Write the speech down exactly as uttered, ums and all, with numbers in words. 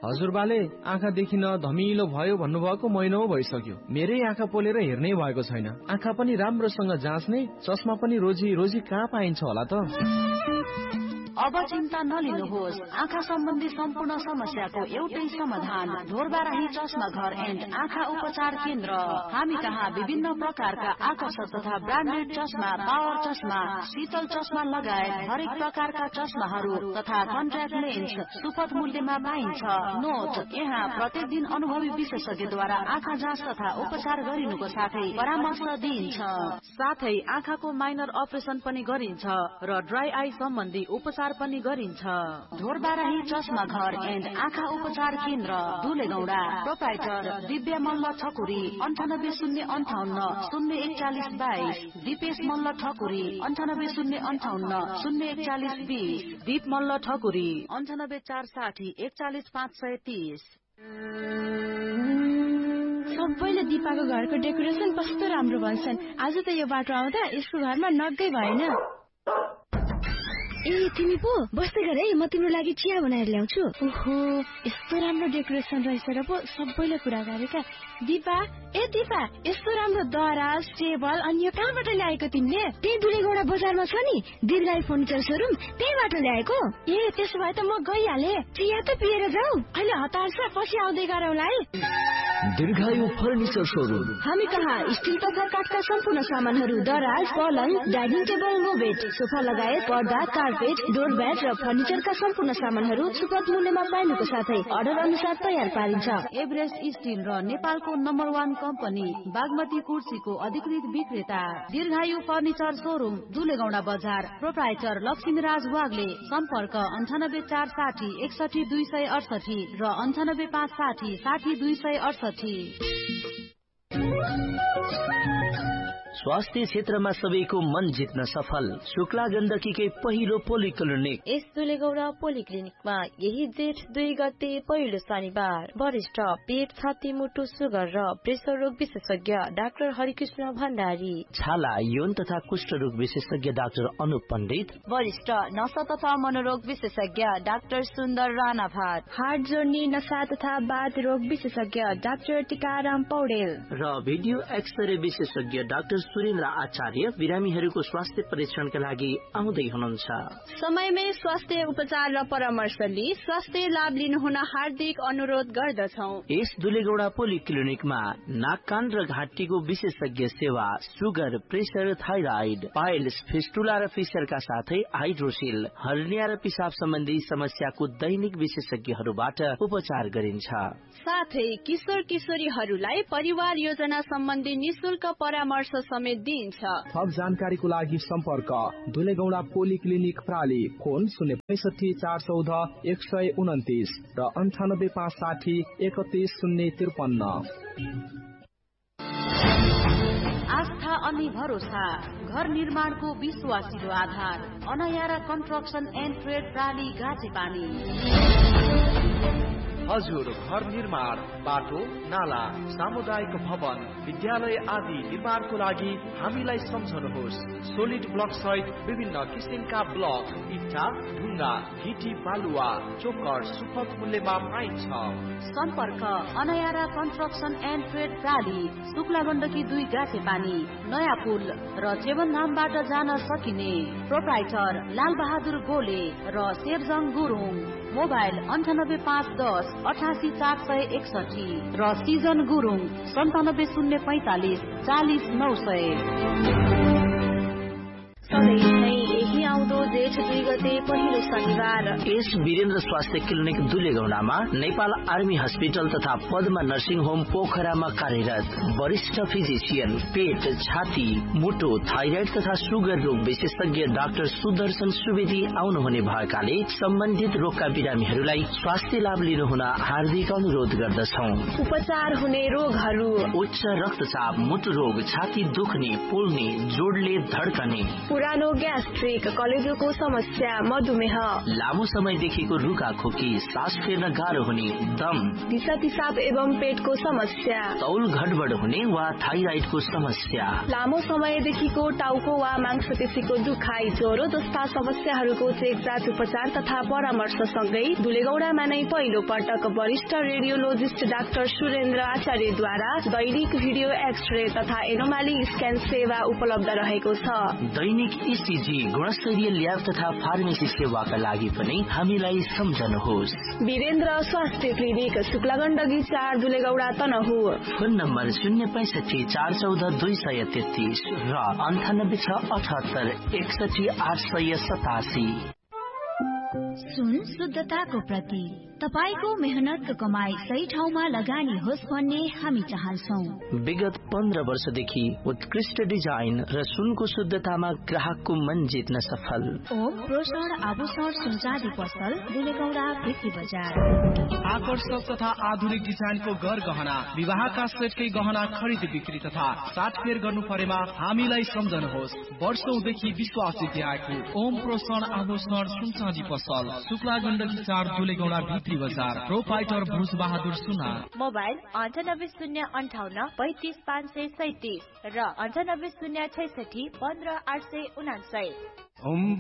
हजुरबाले आँखा देखिन धमिलो भयो भन्नुभएको महिनौ भइसक्यो। मेरै आँखा पोलेर हेर्नै भएको छैन। आँखा पनि राम्रोसँग जाँच्ने चस्मा पनि रोजी रोजी कहाँ पाइन्छ होला त? अब चिन्ता नलिनुहोस्। आँखा सम्बन्धी सम्पूर्ण समस्याको एउटै समाधान ढोरबाराही चस्मा घर एन्ड आँखा उपचार केन्द्र। हामी कहाँ विभिन्न प्रकारका आकर्षक तथा ब्रान्डेड चस्मा, पावर चस्मा, शीतल चस्मा लगायत हरेक प्रकारका चस्माहरू तथा कन्ट्याक्ट लेन्स सुपथ मूल्यमा पाइन्छ। नोट, यहाँ प्रत्येक दिन अनुभवी विशेषज्ञद्वारा आँखा जाँच तथा उपचार गरिनुको साथै परामर्श दिइन्छ। साथै आँखाको माइनर अपरेसन पनि गरिन्छ र ड्राई आई सम्बन्धी उपचार पनि गरिन्छ। ढोरबाराही चस्मा घर एन्ड आँखा उपचार केन्द्र, दुलेगौडा। प्रोप्राइटर दिव्य मल्ल ठकुरी, अन्ठानब्बे शून्य अन्ठाउन्न शून्य एकचालिस बाइस। दिपेश मल्ल ठकुरी, अन्ठानब्बे शून्य अन्ठाउन्न शून्य एकचालिस बिस। दीप मल्ल ठकुरी, अन्ठानब्बे चार साठी एकचालिस पाँच सय तीस। सबैले दिपाको घरको डेकोरेसन कस्तो राम्रो भन्छन्। आज त यो बाटो आउँदा यसको घरमा नगै भएन। ए तिमी पो बस्दै गर है, म तिम्रो लागि चिया बनाएर ल्याउँछु। ओहो, यस्तो राम्रो डेकोरेसन रहेछ र पो सबैले कुरा गरेका। दिपा, ए दिपा, यस्तो राम्रो दराज, टेबल अनि यो कहाँबाट ल्याएको तिमीले? त्यही दुलेगौडा बजारमा छ नि दीर्घायु फर्निचर सोरुम, त्यहीबाट ल्याएको। ए त्यसो भए त म गइहाले। चिया त पिएर जाऊ, अहिले हतार छ, पछि आउँदै गरौँला है। दीर्घायु फर्निचर सोरुम। हामी कहाँ स्टिल तथा काठका सम्पूर्ण सामानहरू, दराज, पलङ, डाइनिङ टेबल, मोबेड, सोफा लगायत पर्दा, कार्पेट, डोर ब्याट र फर्निचरका सम्पूर्ण सामानहरू सुपथ मूल्यमा पाइनुको साथै अर्डर अनुसार तयार पारिन्छ। एभरेस्ट स्टिल र नेपालको नम्बर वान कम्पनी बागमती कुर्सीको अधिकृत विक्रेता दीर्घायु फर्निचर सोरुम, दुलेगौडा बजार। प्रोप्राइटर लक्ष्मीराज वाग्ले। सम्पर्क अन्ठानब्बे चार साठी एकसठी दुई सय अडसठी र अन्ठानब्बे पाँच साठी साठी दुई सय अडसठी। स्वास्थ्य क्षेत्रमा सबैको मन जित्न सफल शुक्ला गण्डकीकै पहिलो पोलिक्लिनिक। यस दुलेगौडा पोलिक्लिनिकमा यही जेठ दुई गते पहिलो शनिबार वरिष्ठ पेट, छाती, मुटु, सुगर र प्रेसर रोग विशेषज्ञ डाक्टर हरिकृष्ण भण्डारी, छाला, यौन तथा कुष्ठ रोग विशेषज्ञ डाक्टर अनुप पण्डित, वरिष्ठ नशा तथा मनोरोग विशेषज्ञ डाक्टर सुन्दर राणा भाट, हार्ट जोर्नी, नशा तथा बाथ रोग विशेषज्ञ डाक्टर टिकाराम पौडेल र भिडियो एक्सरे विशेषज्ञ डाक्टर सुरेन्द्र आचार्य बिरामीहरूको स्वास्थ्य परीक्षणका लागि आउँदै हुनुहुन्छ। समयमै स्वास्थ्य उपचार र परामर्श लिई स्वास्थ्य लाभ लिनुहुन हार्दिक अनुरोध गर्दछौं। यस दुलेगौडा पोलिक्लिनिकमा नाक, कान र घाँटीको विशेषज्ञ सेवा, sugar, pressure, thyroid, piles, fistula र फिसरका साथै हाइड्रोसिल, हर्निया र पिसाब सम्बन्धी समस्याको दैनिक विशेषज्ञहरूबाट उपचार गरिन्छ। साथै किशोर किशोरीहरूलाई परिवार योजना सम्बन्धी निशुल्क परामर्श समेत दिइन्छ। थप जानकारीको लागि सम्पर्क दुलेगौडा पोलिक्लिनिक प्राली, फोन शून्य पैसठी चार चौध एक सय उन्तिस र अन्ठानब्बे पाँच साठी एकतिस शून्य त्रिपन्न। आस्था अनि भरोसा, घर निर्माणको विश्वासिलो आधार, अनयारा कन्स्ट्रक्सन एन्ड ट्रेड प्राली, गाछेपानी। हजुर, घर निर्माण, बाटो, नाला, सामुदायिक भवन, विद्यालय आदि निर्माणको लागि हामीलाई सम्झनुहोस्। सोलिड ब्लक सहित विभिन्न किसिमका ब्लक, इट्टा, ढुङ्गा, गिटी, बालुवा, चोकर सुपथ मूल्यमा पाइन्छ। सम्पर्क अनयारा construction and trade प्राली, Shukla Gandaki दुई, गाछेपानी, नयाँ पुल र चेवनधामबाट जान सकिने। प्रोप्राइटर लाल बहादुर गोले र शेरजङ गुरुङ। मोबाइल अन्ठानब्बे पाँच दस अठासी चार सय एकसठी र सिजन गुरुङ सन्तानब्बे शून्य पैतालिस चालिस नौ सय। यही आउँदो जेठ दुई गते पहिलो शनिबार यस वीरेन्द्र स्वास्थ्य क्लिनिक दुलेगौडामा नेपाल आर्मी हस्पिटल तथा पद्मा नर्सिङ होम पोखरामा कार्यरत वरिष्ठ फिजिसियन, पेट, छाती, मुटु, थाइराइड तथा सुगर रोग विशेषज्ञ डाक्टर सुदर्शन सुवेदी आउनुहुने भएकाले सम्बन्धित रोगका बिरामीहरूलाई स्वास्थ्य लाभ लिनुहुन हार्दिक अनुरोध गर्दछौ। उपचार हुने रोगहरू: उच्च रक्तचाप, मुटु रोग, छाती दुख्ने, पोल्ने, जोडले धड्कने, पुरानो ग्यास्ट्रिक, कलेजो पेटको समस्या, मधुमेह, लामो समयदेखिको रुखा खोकी, सास फेर्न गाह्रो हुने, दम, दिशा पिसाब एवं पेटको समस्या, तौल घटबड हुने वा थाइराइडको समस्या, लामो समयदेखिको टाउको वा मांसपेशीको दुखाइ, ज्वरो जस्ता समस्याहरूको चेकजाँच उपचार तथा परामर्शसँगै दुलेगौडामा नै पहिलो पटक वरिष्ठ रेडियोलोजिस्ट डाक्टर सुरेन्द्र आचार्यद्वारा दैनिक भिडियो एक्सरे तथा एनोमाली स्क्यान सेवा उपलब्ध रहेको छ। दैनिक इसिजी, गुणस्तरीय ल्याब तथा फार्मेसी सेवाका लागि पनि हामीलाई सम्झनुहोस्। वीरेन्द्र स्वास्थ्य क्लिनिक, शुक्लागण्डकी चार, दुलेगौडा, तनहु। फोन नम्बर शून्य पैसठी चार चौध दुई सय तेत्तीस र अन्ठानब्बे छ अठहत्तर एकसठी आठ सय सतासी। सुन शुद्धताको प्रतीक, तपाईको मेहनतको कमाई सही ठाउँमा लगानी होस् भन्ने हामी चाहन्छौँ। विगत पन्ध्र वर्षदेखि उत्कृष्ट डिजाइन र सुनको शुद्धतामा ग्राहकको मन जित्न सफल ओम प्रोषण आभूषण सुनचाँदी पसल, दुलेगौडा, भित्री बजार। आकर्षक तथा आधुनिक डिजाइनको घर गहना, विवाहका सेटकै गहना खरिद बिक्री तथा साटफेर गर्नु परेमा हामीलाई सम्झनुहोस्। वर्षौंदेखि विश्वासित आएको ओम प्रोषण आभूषण सुनचाँदी पसल, शुक्ला गण्डकी चार, दुलेगौडा, भित्री बजार। प्रोपाइटर भुज बहादुर सुना। मोबाइल अन्ठानब्बे शून्य अन्ठाउन्न पैंतिस पाँच सय सैतिस र अन्ठानब्बे शून्य छैसठी पन्ध्र आठ सय उनासय।